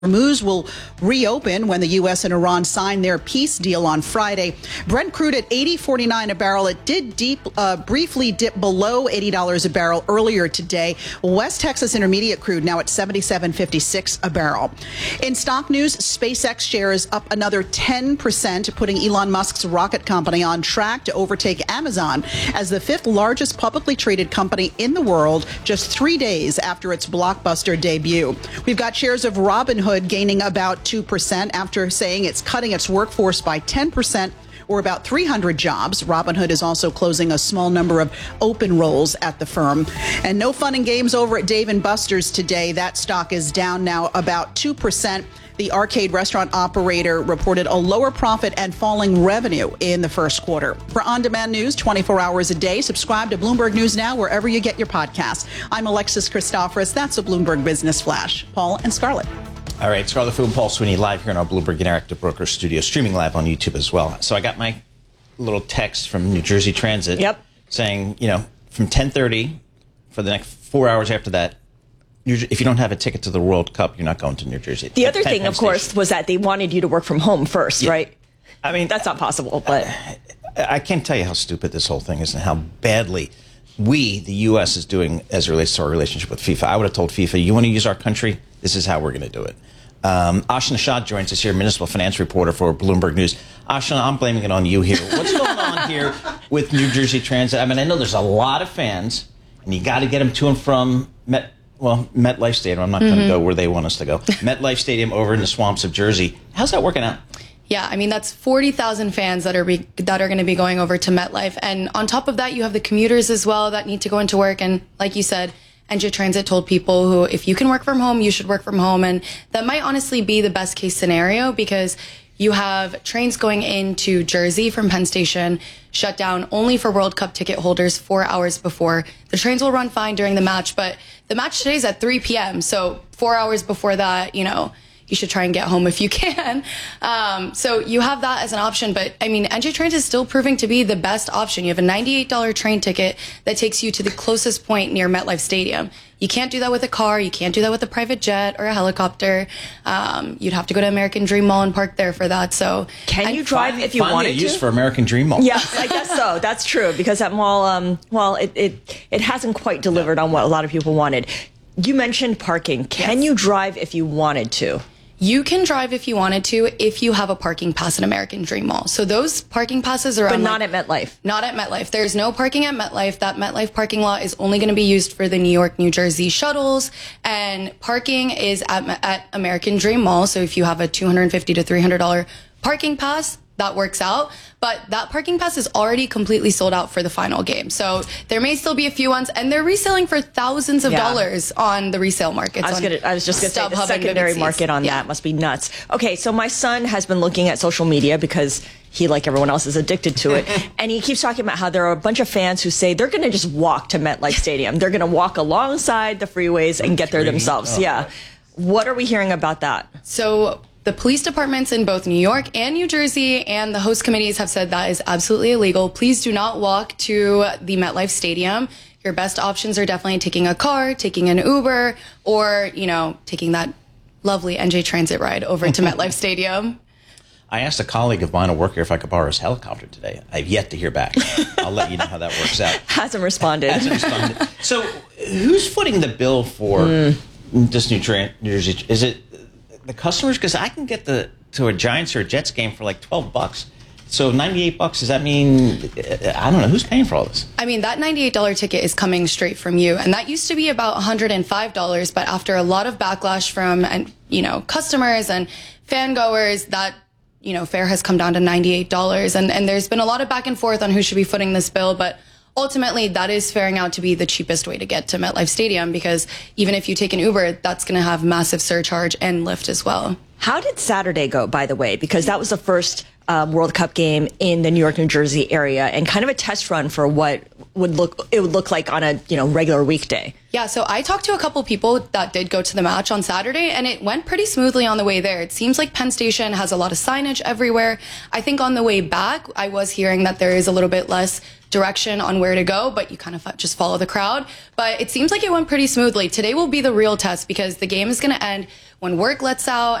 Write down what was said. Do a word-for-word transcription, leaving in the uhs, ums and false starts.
Hormuz will reopen when the U S and Iran sign their peace deal on Friday. Brent crude at eighty forty-nine a barrel. It did deep, uh, briefly dip below eighty dollars a barrel earlier today. West Texas Intermediate crude now at seventy-seven fifty-six a barrel. In stock news, SpaceX shares up another ten percent, putting Elon Musk's rocket company on track to overtake Amazon as the fifth largest publicly traded company in the world just three days after its blockbuster debut. We've got shares of Robinhood gaining about two percent after saying it's cutting its workforce by ten percent, or about three hundred jobs. Robinhood is also closing a small number of open roles at the firm. And no fun and games over at Dave and Buster's today. That stock is down now about two percent. The arcade restaurant operator reported a lower profit and falling revenue in the first quarter. For on-demand news twenty-four hours a day, subscribe to Bloomberg News Now wherever you get your podcasts. I'm Alexis Christoforous. That's a Bloomberg Business Flash. Paul and Scarlett. All right, Scarlett Fu and Paul Sweeney live here in our Bloomberg Interactive Broker studio, streaming live on YouTube as well. So I got my little text from New Jersey Transit yep. saying, you know, from ten thirty for the next four hours after that, if you don't have a ticket to the World Cup, you're not going to New Jersey. The other thing, of course, was that they wanted you to work from home first, yeah. right? I mean, that's not possible, but I can't tell you how stupid this whole thing is and how badly we, the U S, is doing as it relates to our relationship with FIFA. I would have told FIFA, you want to use our country? This is how we're going to do it. Um, Ashna Shah joins us here, municipal finance reporter for Bloomberg News. Ashna, I'm blaming it on you here. What's going on here with New Jersey Transit? I mean, I know there's a lot of fans, and you got to get them to and from Met, well, MetLife Stadium. I'm not mm-hmm. going to go where they want us to go. MetLife Stadium over in the swamps of Jersey. How's that working out? Yeah, I mean, that's forty thousand fans that are be, that are going to be going over to MetLife. And on top of that, you have the commuters as well that need to go into work. And like you said, N J Transit told people who, if you can work from home, you should work from home. And that might honestly be the best case scenario because you have trains going into Jersey from Penn Station shut down only for World Cup ticket holders four hours before. The trains will run fine during the match, but the match today is at three p m So four hours before that, you know, you should try and get home if you can. Um, so you have that as an option. But, I mean, N J Transit is still proving to be the best option. You have a ninety-eight dollar train ticket that takes you to the closest point near MetLife Stadium. You can't do that with a car. You can't do that with a private jet or a helicopter. Um, you'd have to go to American Dream Mall and park there for that. So can you drive if you wanted to? Use for American Dream Mall. Yes, I guess so. That's true because that mall, um, well, it, it, it hasn't quite delivered on what a lot of people wanted. You mentioned parking. Can yes. you drive if you wanted to? You can drive if you wanted to if you have a parking pass at American Dream Mall. So those parking passes are But on, not like, at MetLife. Not at MetLife. There's no parking at MetLife. That MetLife parking lot is only going to be used for the New York, New Jersey shuttles. And parking is at, at American Dream Mall. So if you have a two hundred fifty to three hundred dollar parking pass, that works out. But that parking pass is already completely sold out for the final game. So there may still be a few ones, and they're reselling for thousands of yeah. dollars on the resale markets. I was, gonna, I was just going to say the secondary market on yeah. that must be nuts. Okay, so my son has been looking at social media because he, like everyone else, is addicted to it. And he keeps talking about how there are a bunch of fans who say they're going to just walk to MetLife Stadium. They're going to walk alongside the freeways and get there themselves. Oh. Yeah. What are we hearing about that? So the police departments in both New York and New Jersey and the host committees have said that is absolutely illegal. Please do not walk to the MetLife Stadium. Your best options are definitely taking a car, taking an Uber, or, you know, taking that lovely N J Transit ride over to MetLife Stadium. I asked a colleague of mine who work here if I could borrow his helicopter today. I've yet to hear back. I'll let you know how that works out. Hasn't responded. Hasn't responded. So who's footing the bill for mm. this New Tra- New Jersey? Is it the customers? Because I can get the to a Giants or a Jets game for like twelve bucks. So ninety-eight bucks, does that mean, I don't know, who's paying for all this? I mean, that ninety-eight dollar ticket is coming straight from you. And that used to be about one hundred five dollars. But after a lot of backlash from, and you know, customers and fan goers, that, you know, fare has come down to ninety-eight dollars. And, and there's been a lot of back and forth on who should be footing this bill. But ultimately, that is faring out to be the cheapest way to get to MetLife Stadium, because even if you take an Uber, that's going to have massive surcharge and Lyft as well. How did Saturday go, by the way? Because that was the first um, World Cup game in the New York, New Jersey area, and kind of a test run for what would look it would look like on a you know regular weekday. Yeah, so I talked to a couple people that did go to the match on Saturday, and it went pretty smoothly on the way there. It seems like Penn Station has a lot of signage everywhere. I think on the way back, I was hearing that there is a little bit less direction on where to go, but you kind of just follow the crowd. But it seems like it went pretty smoothly. Today will be the real test because the game is going to end when work lets out